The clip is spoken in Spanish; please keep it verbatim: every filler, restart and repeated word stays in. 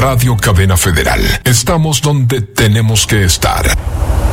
Radio Cadena Federal. Estamos donde tenemos que estar.